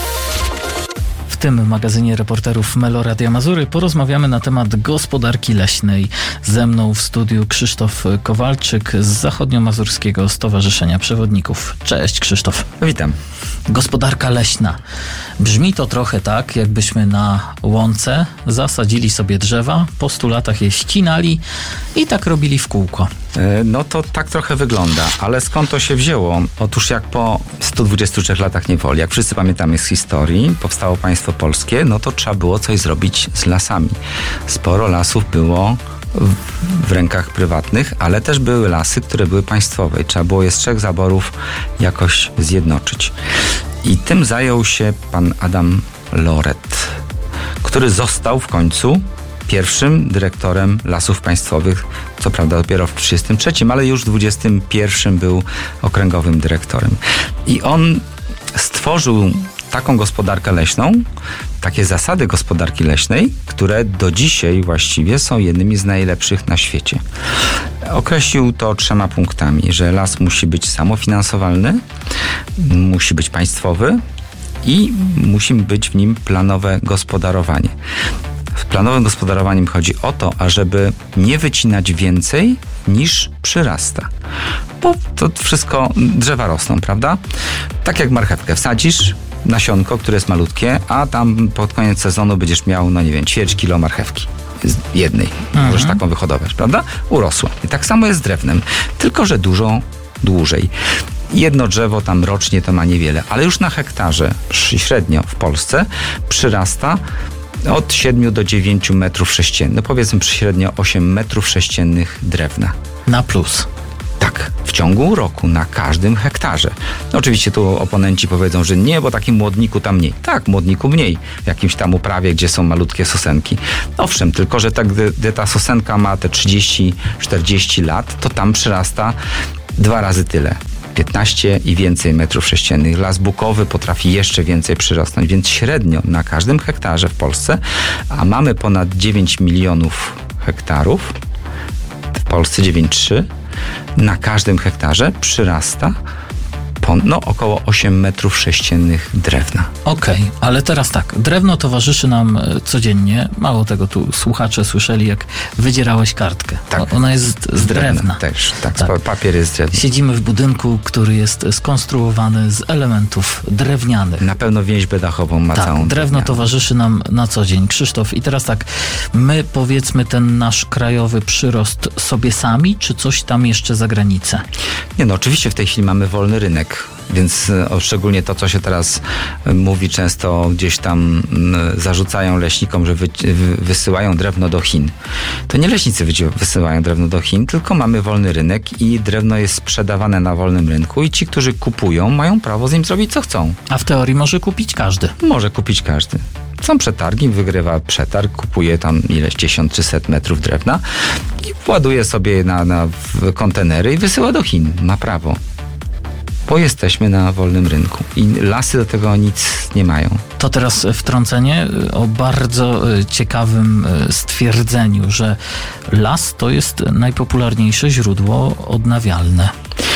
W tym magazynie reporterów Meloradia Mazury porozmawiamy na temat gospodarki leśnej. Ze mną w studiu Krzysztof Kowalczyk z Zachodniomazurskiego Stowarzyszenia Przewodników. Cześć Krzysztof. Witam. Gospodarka leśna. Brzmi to trochę tak, jakbyśmy na łące zasadzili sobie drzewa, po 100 latach je ścinali i tak robili w kółko. No to tak trochę wygląda, ale skąd to się wzięło? Otóż jak po 123 latach niewoli, jak wszyscy pamiętamy z historii, powstało państwo polskie, no to trzeba było coś zrobić z lasami. Sporo lasów było w rękach prywatnych, ale też były lasy, które były państwowe i trzeba było je z 3 zaborów jakoś zjednoczyć. I tym zajął się pan Adam Loret, który został w końcu pierwszym dyrektorem Lasów Państwowych, co prawda dopiero w 1933, ale już w 1921 był okręgowym dyrektorem. I on stworzył taką gospodarkę leśną, takie zasady gospodarki leśnej, które do dzisiaj właściwie są jednymi z najlepszych na świecie. Określił to 3 punktami, że las musi być samofinansowalny, musi być państwowy i musi być w nim planowe gospodarowanie. W planowym gospodarowaniem chodzi o to, ażeby nie wycinać więcej niż przyrasta. Bo to wszystko, drzewa rosną, prawda? Tak jak marchewkę wsadzisz, nasionko, które jest malutkie, a tam pod koniec sezonu będziesz miał, no nie wiem, ćwierć kilo marchewki. Jednej. Możesz taką wyhodować, prawda? Urosła. I tak samo jest z drewnem. Tylko że dużo dłużej. Jedno drzewo tam rocznie to ma niewiele, ale już na hektarze średnio w Polsce przyrasta od 7 do 9 metrów sześciennych. No powiedzmy średnio 8 metrów sześciennych drewna. Na plus. Tak, w ciągu roku, na każdym hektarze. No oczywiście tu oponenci powiedzą, że nie, bo takim młodniku tam mniej. Tak, młodniku mniej. W jakimś tam uprawie, gdzie są malutkie sosenki. Owszem, tylko że tak, gdy ta sosenka ma te 30-40 lat, to tam przyrasta 2 razy tyle. 15 i więcej metrów sześciennych. Las bukowy potrafi jeszcze więcej przyrosnąć, więc średnio na każdym hektarze w Polsce, a mamy ponad 9 milionów hektarów, w Polsce 9,3, na każdym hektarze przyrasta około 8 metrów sześciennych drewna. Okej, ale teraz tak, drewno towarzyszy nam codziennie. Mało tego, tu słuchacze słyszeli, jak wydzierałeś kartkę. Tak. Ona jest z drewna. Też, tak. Papier jest z drewna. Siedzimy w budynku, który jest skonstruowany z elementów drewnianych. Na pewno więźbę dachową ma całą drewno drewnianą. towarzyszy nam na co dzień. Krzysztof, i teraz tak, my powiedzmy ten nasz krajowy przyrost sobie sami, czy coś tam jeszcze za granicę? Nie, oczywiście w tej chwili mamy wolny rynek, więc szczególnie to, co się teraz mówi często, gdzieś tam zarzucają leśnikom, że wysyłają drewno do Chin. To nie leśnicy wysyłają drewno do Chin, tylko mamy wolny rynek i drewno jest sprzedawane na wolnym rynku i ci, którzy kupują, mają prawo z nim zrobić, co chcą. A w teorii może kupić każdy? Może kupić każdy. Są przetargi, wygrywa przetarg, kupuje tam ileś 10 czy 100 metrów drewna i ładuje sobie w kontenery i wysyła do Chin. Ma prawo. Bo jesteśmy na wolnym rynku i lasy do tego nic nie mają. To teraz wtrącenie o bardzo ciekawym stwierdzeniu, że las to jest najpopularniejsze źródło odnawialne.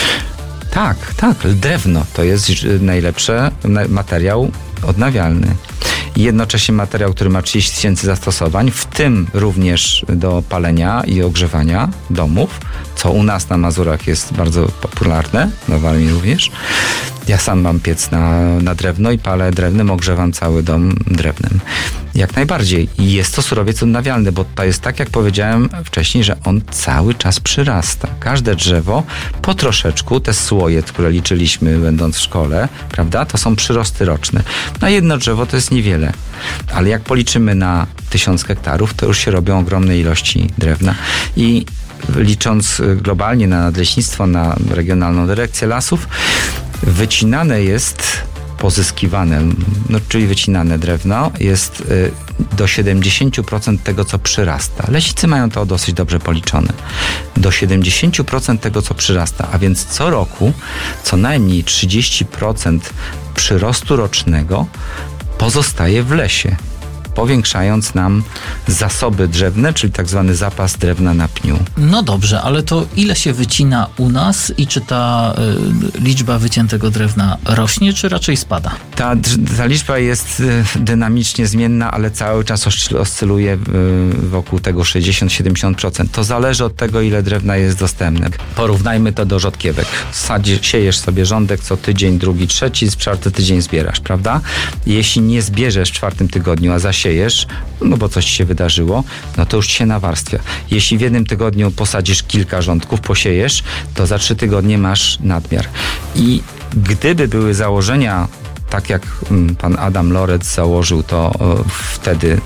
Tak. Drewno to jest najlepszy materiał odnawialny. I jednocześnie materiał, który ma 30 000 zastosowań, w tym również do palenia i ogrzewania domów, co u nas na Mazurach jest bardzo popularne, na Warmii również. Ja sam mam piec na drewno i palę drewnem, ogrzewam cały dom drewnem. Jak najbardziej. I jest to surowiec odnawialny, bo to jest tak, jak powiedziałem wcześniej, że on cały czas przyrasta. Każde drzewo po troszeczku, te słoje, które liczyliśmy będąc w szkole, prawda, to są przyrosty roczne. Na jedno drzewo to jest niewiele. Ale jak policzymy na 1000 hektarów, to już się robią ogromne ilości drewna. I licząc globalnie na nadleśnictwo, na Regionalną Dyrekcję Lasów, wycinane jest, pozyskiwane, czyli wycinane drewno jest do 70% tego, co przyrasta. Leśnicy mają to dosyć dobrze policzone. Do 70% tego, co przyrasta, a więc co roku co najmniej 30% przyrostu rocznego pozostaje w lesie, powiększając nam zasoby drzewne, czyli tak zwany zapas drewna na pniu. No dobrze, ale to ile się wycina u nas i czy ta liczba wyciętego drewna rośnie, czy raczej spada? Ta liczba jest dynamicznie zmienna, ale cały czas oscyluje wokół tego 60-70%. To zależy od tego, ile drewna jest dostępne. Porównajmy to do rzodkiewek. Siejesz sobie rządek co tydzień, drugi, trzeci, w 4. tydzień zbierasz, prawda? Jeśli nie zbierzesz w 4. tygodniu, a zasiejesz, no bo coś ci się wydarzyło, no to już ci się nawarstwia. Jeśli w 1 tygodniu posadzisz kilka rządków, posiejesz, to za 3 tygodnie masz nadmiar. I gdyby były założenia, tak jak pan Adam Loret założył to wtedy,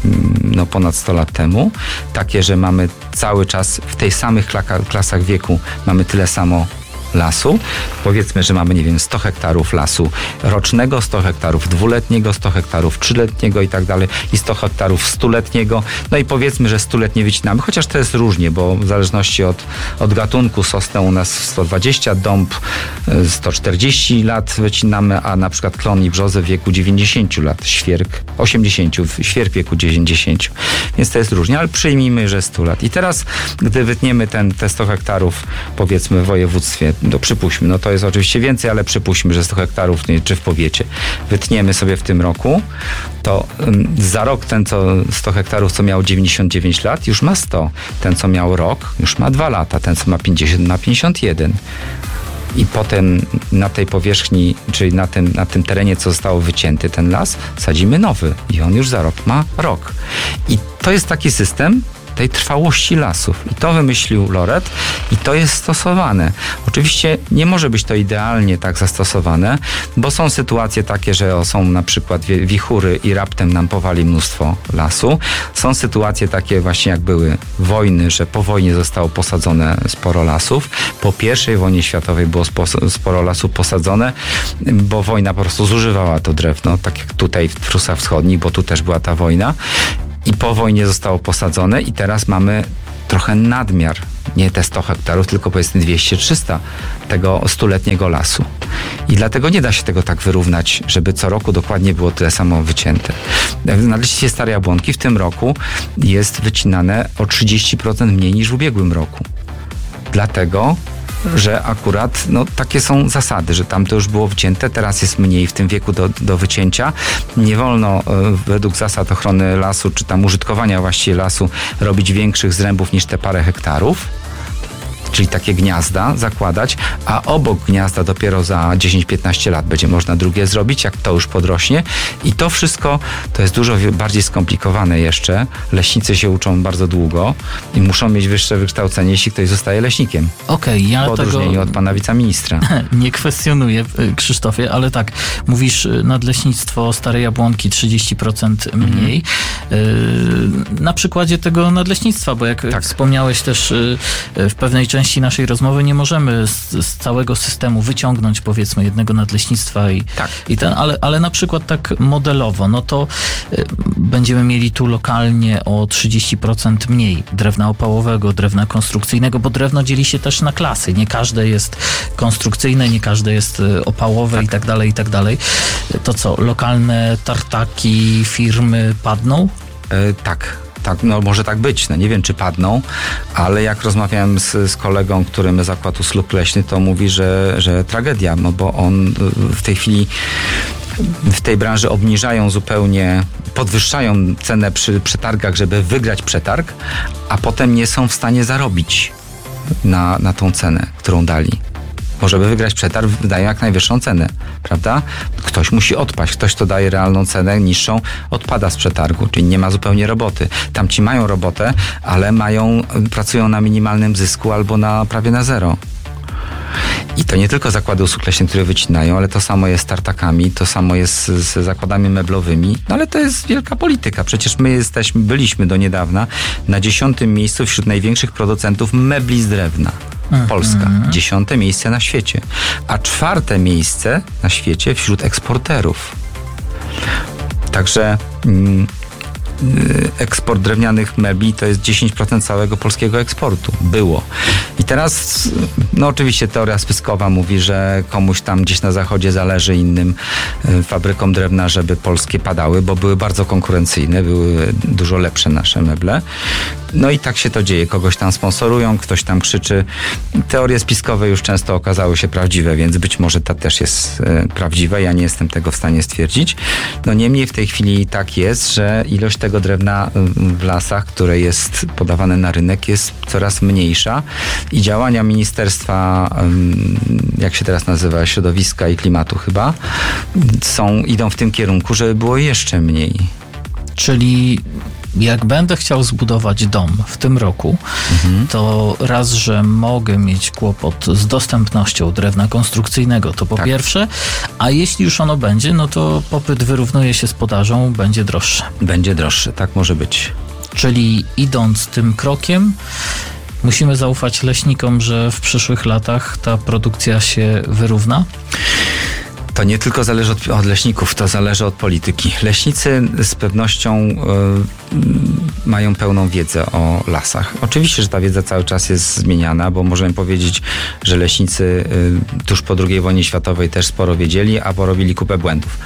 ponad 100 lat temu, takie, że mamy cały czas w tej samych klasach wieku mamy tyle samo lasu. Powiedzmy, że mamy, 100 hektarów lasu rocznego, 100 hektarów dwuletniego, 100 hektarów trzyletniego i tak dalej i 100 hektarów stuletniego. No i powiedzmy, że 100-letnie wycinamy, chociaż to jest różnie, bo w zależności od gatunku sosnę u nas 120, dąb 140 lat wycinamy, a na przykład klon i brzozę w wieku 90 lat, świerk 80, świerk w wieku 90. Więc to jest różnie, ale przyjmijmy, że 100 lat. I teraz, gdy wytniemy te 100 hektarów, powiedzmy w województwie, przypuśćmy, no to jest oczywiście więcej, ale przypuśćmy, że 100 hektarów, czy w powiecie, wytniemy sobie w tym roku, to za rok ten, co 100 hektarów, co miał 99 lat, już ma 100. Ten, co miał rok, już ma 2 lata. Ten, co ma 50, ma 51. I potem na tej powierzchni, czyli na tym terenie, co zostało wycięty, ten las, sadzimy nowy. I on już za rok ma rok. I to jest taki system tej trwałości lasów. I to wymyślił Loret i to jest stosowane. Oczywiście nie może być to idealnie tak zastosowane, bo są sytuacje takie, że są na przykład wichury i raptem nam powali mnóstwo lasu. Są sytuacje takie właśnie, jak były wojny, że po wojnie zostało posadzone sporo lasów. Po I wojnie światowej było sporo lasów posadzone, bo wojna po prostu zużywała to drewno, tak jak tutaj w Prusach Wschodnich, bo tu też była ta wojna. I po wojnie zostało posadzone i teraz mamy trochę nadmiar. Nie te 100 hektarów, tylko powiedzmy 200-300 tego 100-letniego lasu. I dlatego nie da się tego tak wyrównać, żeby co roku dokładnie było tyle samo wycięte. Na liście Stare Jabłonki w tym roku jest wycinane o 30% mniej niż w ubiegłym roku. Dlatego, że akurat takie są zasady, że tam to już było wcięte, teraz jest mniej w tym wieku do wycięcia. Nie wolno według zasad ochrony lasu, czy tam użytkowania właściwie lasu, robić większych zrębów niż te parę hektarów, czyli takie gniazda zakładać, a obok gniazda dopiero za 10-15 lat będzie można drugie zrobić, jak to już podrośnie. I to wszystko to jest dużo bardziej skomplikowane jeszcze. Leśnicy się uczą bardzo długo i muszą mieć wyższe wykształcenie, jeśli ktoś zostaje leśnikiem. Okej, ja w odróżnieniu tego od pana wiceministra. Nie kwestionuję, Krzysztofie, ale tak, mówisz nadleśnictwo Stare Jabłonki 30% mniej. Na przykładzie tego nadleśnictwa, bo jak wspomniałeś też w pewnej części naszej rozmowy, nie możemy z całego systemu wyciągnąć, powiedzmy, jednego nadleśnictwa i ten, ale na przykład tak modelowo, no to będziemy mieli tu lokalnie o 30% mniej drewna opałowego, drewna konstrukcyjnego, bo drewno dzieli się też na klasy. Nie każde jest konstrukcyjne, nie każde jest opałowe i tak dalej, i tak dalej. To co, lokalne tartaki, firmy padną? Tak, może tak być. Nie wiem, czy padną, ale jak rozmawiałem z kolegą, który ma zakład usług leśnych, to mówi, że tragedia, bo on w tej chwili w tej branży obniżają zupełnie, podwyższają cenę przy przetargach, żeby wygrać przetarg, a potem nie są w stanie zarobić na tą cenę, którą dali. Bo żeby wygrać przetarg, wydaje jak najwyższą cenę, prawda? Ktoś musi odpaść, ktoś, kto daje realną cenę niższą, odpada z przetargu, czyli nie ma zupełnie roboty. Tamci mają robotę, ale pracują na minimalnym zysku albo prawie na zero. I to nie tylko zakłady usług leśnych, które wycinają, ale to samo jest z tartakami, to samo jest z zakładami meblowymi, ale to jest wielka polityka. Przecież my byliśmy do niedawna na 10. miejscu wśród największych producentów mebli z drewna. Polska. 10. miejsce na świecie. A 4. miejsce na świecie wśród eksporterów. Także eksport drewnianych mebli to jest 10% całego polskiego eksportu. Było. I teraz, oczywiście teoria spiskowa mówi, że komuś tam gdzieś na zachodzie zależy innym fabrykom drewna, żeby polskie padały, bo były bardzo konkurencyjne, były dużo lepsze nasze meble. I tak się to dzieje. Kogoś tam sponsorują, ktoś tam krzyczy. Teorie spiskowe już często okazały się prawdziwe, więc być może ta też jest prawdziwa. Ja nie jestem tego w stanie stwierdzić. Niemniej w tej chwili tak jest, że ilość tego drewna w lasach, które jest podawane na rynek, jest coraz mniejsza i działania Ministerstwa, jak się teraz nazywa, Środowiska i Klimatu chyba, idą w tym kierunku, żeby było jeszcze mniej. Czyli jak będę chciał zbudować dom w tym roku, to raz, że mogę mieć kłopot z dostępnością drewna konstrukcyjnego, to po pierwsze, a jeśli już ono będzie, no to popyt wyrównuje się z podażą, będzie droższe. Będzie droższe, tak może być. Czyli idąc tym krokiem, musimy zaufać leśnikom, że w przyszłych latach ta produkcja się wyrówna? To nie tylko zależy od leśników, to zależy od polityki. Leśnicy z pewnością mają pełną wiedzę o lasach. Oczywiście, że ta wiedza cały czas jest zmieniana, bo możemy powiedzieć, że leśnicy tuż po II wojnie światowej też sporo wiedzieli, a porobili kupę błędów.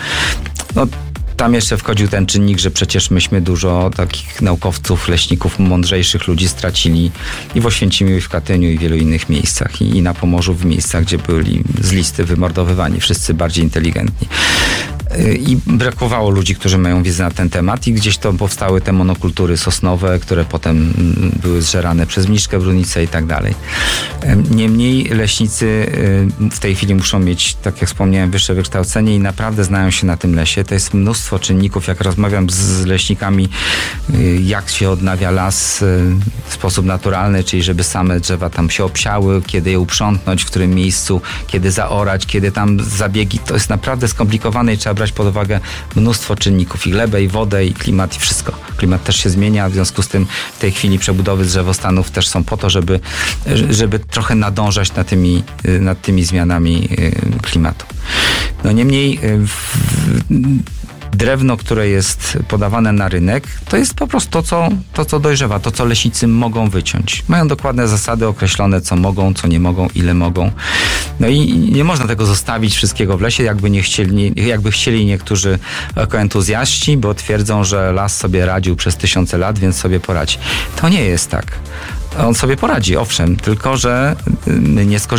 Tam jeszcze wchodził ten czynnik, że przecież myśmy dużo takich naukowców, leśników, mądrzejszych ludzi stracili i w Oświęcimiu, i w Katyniu, i w wielu innych miejscach. I na Pomorzu, w miejscach, gdzie byli z listy wymordowywani, wszyscy bardziej inteligentni. I brakowało ludzi, którzy mają wiedzę na ten temat i gdzieś to powstały te monokultury sosnowe, które potem były zżerane przez mniszkę, brudnicę i tak dalej. Niemniej leśnicy w tej chwili muszą mieć, tak jak wspomniałem, wyższe wykształcenie i naprawdę znają się na tym lesie. To jest mnóstwo czynników. Jak rozmawiam z leśnikami, jak się odnawia las w sposób naturalny, czyli żeby same drzewa tam się obsiały, kiedy je uprzątnąć, w którym miejscu, kiedy zaorać, kiedy tam zabiegi. To jest naprawdę skomplikowane i trzeba brać pod uwagę mnóstwo czynników, i glebę, i wodę, i klimat, i wszystko. Klimat też się zmienia, w związku z tym w tej chwili przebudowy drzewostanów też są po to, żeby trochę nadążać nad tymi zmianami klimatu. Niemniej drewno, które jest podawane na rynek, to jest po prostu to, co dojrzewa, to, co leśnicy mogą wyciąć. Mają dokładne zasady określone, co mogą, co nie mogą, ile mogą. I nie można tego zostawić wszystkiego w lesie, jakby chcieli niektórzy ekoentuzjaści, bo twierdzą, że las sobie radził przez tysiące lat, więc sobie poradzi. To nie jest tak. On sobie poradzi, owszem, tylko że my nie skorzystamy